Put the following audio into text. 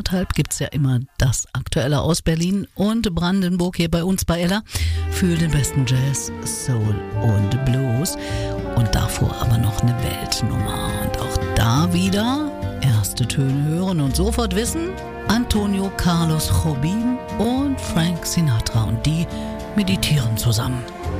anderthalb gibt es ja immer das Aktuelle aus Berlin und Brandenburg hier bei uns bei Ella für den besten Jazz, Soul und Blues. Und davor aber noch eine Weltnummer. Und auch da wieder erste Töne hören und sofort wissen, Antonio Carlos Jobim und Frank Sinatra, und die meditieren zusammen.